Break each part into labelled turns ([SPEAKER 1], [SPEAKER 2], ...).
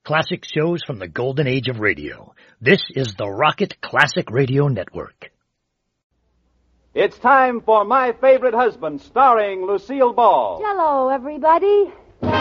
[SPEAKER 1] classic shows from the golden age of radio. This is the Rocket Classic Radio Network.
[SPEAKER 2] It's time for My Favorite Husband, starring Lucille Ball.
[SPEAKER 3] Hello, everybody.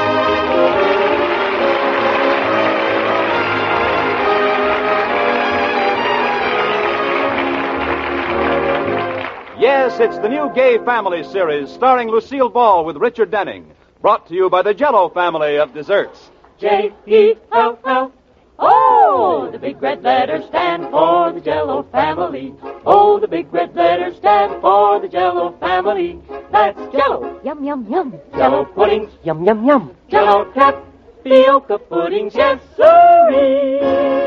[SPEAKER 2] Yes, it's the new Gay Family series starring Lucille Ball with Richard Denning. Brought to you by the Jell-O family of desserts.
[SPEAKER 4] J-E-L-L. Oh, the big red letters stand for the Jell-O family. Oh, the big red letters stand for the Jell-O family. That's Jell-O.
[SPEAKER 3] Yum, yum, yum.
[SPEAKER 4] Jell-O puddings.
[SPEAKER 3] Yum, yum, yum.
[SPEAKER 4] Jell-O tapioca puddings. Yes, sirree.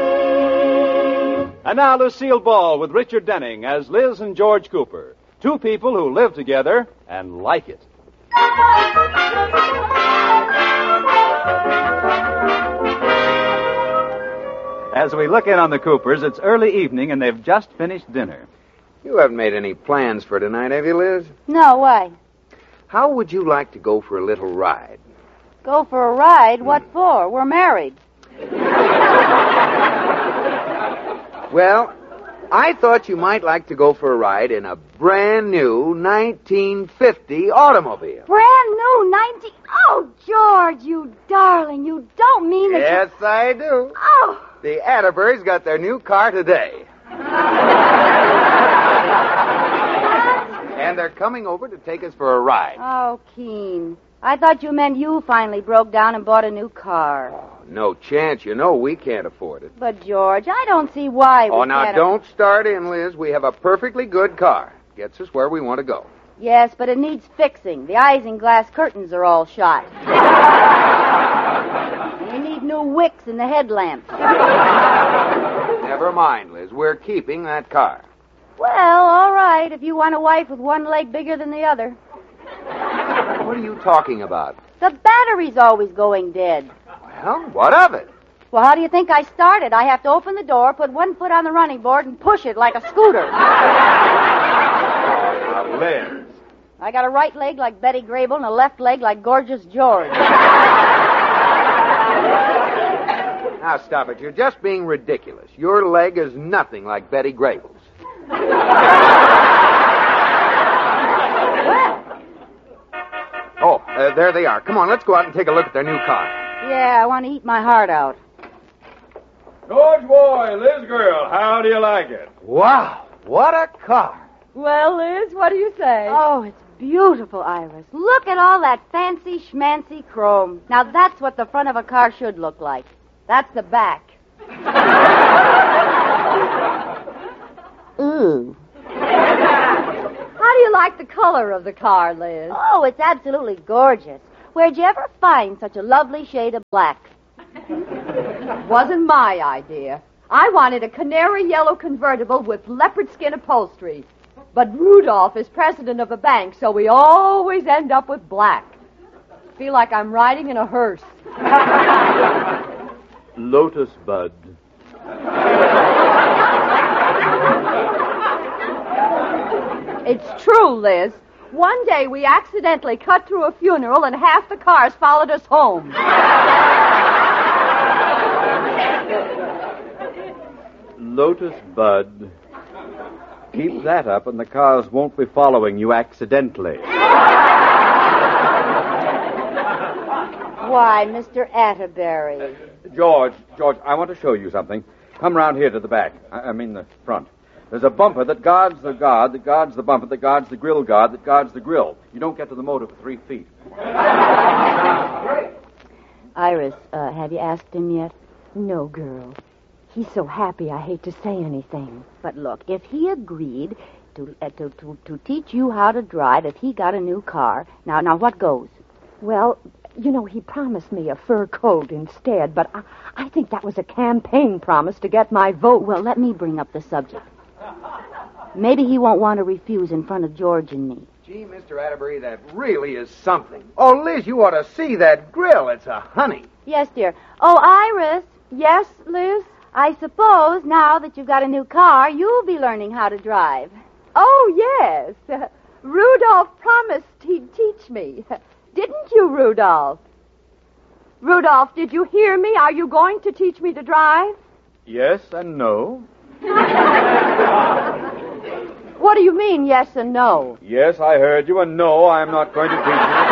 [SPEAKER 2] And now Lucille Ball with Richard Denning as Liz and George Cooper. Two people who live together and like it. As we look in on the Coopers, it's early evening and they've just finished dinner.
[SPEAKER 5] You haven't made any plans for tonight, have you, Liz?
[SPEAKER 3] No, why?
[SPEAKER 5] How would you like to go for a little ride?
[SPEAKER 3] Go for a ride? What for? We're married.
[SPEAKER 5] Well, I thought you might like to go for a ride in a brand new 1950 automobile.
[SPEAKER 3] Brand new 19... Oh, George, you darling. You don't mean that
[SPEAKER 5] Yes, I do.
[SPEAKER 3] Oh.
[SPEAKER 5] The Atterburys got their new car today. And they're coming over to take us for a ride.
[SPEAKER 3] Oh, Keen. I thought you meant you finally broke down and bought a new car.
[SPEAKER 5] Oh, no chance. You know we can't afford it.
[SPEAKER 3] But, George, I don't see why we
[SPEAKER 5] now
[SPEAKER 3] can't...
[SPEAKER 5] don't start in, Liz. We have a perfectly good car. Gets us where we want to go.
[SPEAKER 3] Yes, but it needs fixing. The isinglass curtains are all shot. You need new wicks in the headlamps.
[SPEAKER 5] Never mind, Liz. We're keeping that car.
[SPEAKER 3] Well, all right, if you want a wife with one leg bigger than the other.
[SPEAKER 5] What are you talking about?
[SPEAKER 3] The battery's always going dead.
[SPEAKER 5] Well, what of it?
[SPEAKER 3] Well, how do you think I started? I have to open the door, put one foot on the running board, and push it like a scooter.
[SPEAKER 5] Liz.
[SPEAKER 3] I got a right leg like Betty Grable and a left leg like Gorgeous George.
[SPEAKER 5] Now, stop it. You're just being ridiculous. Your leg is nothing like Betty Grable's. There they are. Come on, let's go out and take a look at their new car.
[SPEAKER 3] Yeah, I want to eat my heart out.
[SPEAKER 2] George boy, Liz girl, how do you like it?
[SPEAKER 5] Wow, what a car.
[SPEAKER 6] Well, Liz, what do you say?
[SPEAKER 3] Oh, it's beautiful, Iris. Look at all that fancy schmancy chrome. Now, that's what the front of a car should look like. That's the back. Ooh.
[SPEAKER 6] How do you like the color of the car, Liz?
[SPEAKER 3] Oh, it's absolutely gorgeous. Where'd you ever find such a lovely shade of black?
[SPEAKER 6] Wasn't my idea. I wanted a canary yellow convertible with leopard skin upholstery. But Rudolph is president of a bank, so we always end up with black. Feel like I'm riding in a hearse.
[SPEAKER 2] Lotus Bud.
[SPEAKER 6] It's true, Liz. One day we accidentally cut through a funeral and half the cars followed us home.
[SPEAKER 2] Lotus Bud. Keep that up and the cars won't be following you accidentally.
[SPEAKER 3] Why, Mr. Atterbury.
[SPEAKER 2] George, I want to show you something. Come round here to the back. I mean the front. There's a bumper that guards the guard, that guards the bumper, that guards the grill guard, that guards the grill. You don't get to the motor for 3 feet.
[SPEAKER 3] Iris, have you asked him yet?
[SPEAKER 7] No, girl. He's so happy I hate to say anything.
[SPEAKER 3] But look, if he agreed to teach you how to drive, if he got a new car, now what goes?
[SPEAKER 7] Well, you know, he promised me a fur coat instead, but I think that was a campaign promise to get my vote.
[SPEAKER 3] Well, let me bring up the subject. Maybe he won't want to refuse in front of George and me.
[SPEAKER 5] Gee, Mr. Atterbury, that really is something. Oh, Liz, you ought to see that grill. It's a honey.
[SPEAKER 3] Yes, dear. Oh, Iris.
[SPEAKER 6] Yes, Liz?
[SPEAKER 3] I suppose now that you've got a new car, you'll be learning how to drive.
[SPEAKER 6] Oh, yes. Rudolph promised he'd teach me. Didn't you, Rudolph? Rudolph, did you hear me? Are you going to teach me to drive?
[SPEAKER 2] Yes and no.
[SPEAKER 6] What do you mean, yes and no?
[SPEAKER 2] Yes, I heard you, and no, I'm not going to teach you to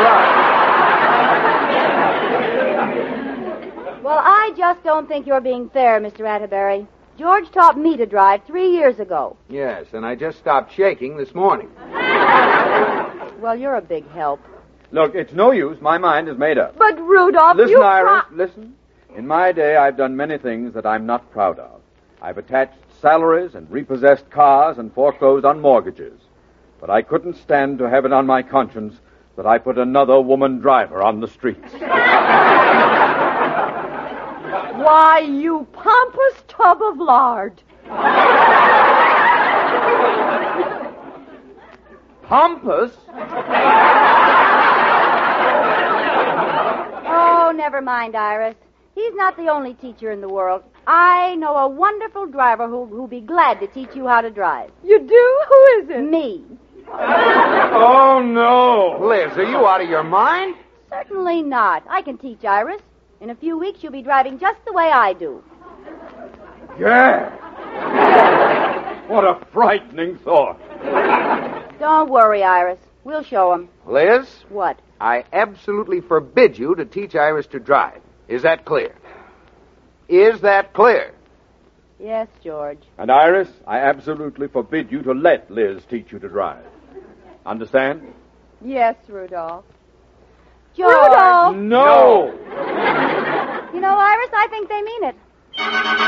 [SPEAKER 2] drive.
[SPEAKER 3] Well, I just don't think you're being fair, Mr. Atterbury. George taught me to drive 3 years ago.
[SPEAKER 5] Yes, and I just stopped shaking this morning.
[SPEAKER 3] Well, you're a big help.
[SPEAKER 2] Look, it's no use. My mind is made up.
[SPEAKER 6] But, Rudolph,
[SPEAKER 2] Listen, Iris, listen. In my day, I've done many things that I'm not proud of. I've attached salaries and repossessed cars and foreclosed on mortgages. But I couldn't stand to have it on my conscience that I put another woman driver on the streets.
[SPEAKER 6] Why, you pompous tub of lard.
[SPEAKER 2] Pompous?
[SPEAKER 3] Oh, never mind, Iris. He's not the only teacher in the world. I know a wonderful driver who'll be glad to teach you how to drive.
[SPEAKER 6] You do? Who is it?
[SPEAKER 3] Me.
[SPEAKER 2] Oh, no.
[SPEAKER 5] Liz, are you out of your mind?
[SPEAKER 3] Certainly not. I can teach Iris. In a few weeks, you'll be driving just the way I do.
[SPEAKER 2] Yeah. What a frightening thought.
[SPEAKER 3] Don't worry, Iris. We'll show him.
[SPEAKER 5] Liz,
[SPEAKER 3] What?
[SPEAKER 5] I absolutely forbid you to teach Iris to drive. Is that clear? Is that clear?
[SPEAKER 3] Yes, George.
[SPEAKER 2] And Iris, I absolutely forbid you to let Liz teach you to drive. Understand?
[SPEAKER 6] Yes, Rudolph.
[SPEAKER 3] George.
[SPEAKER 6] Rudolph!
[SPEAKER 2] No!
[SPEAKER 3] You know, Iris, I think they mean it.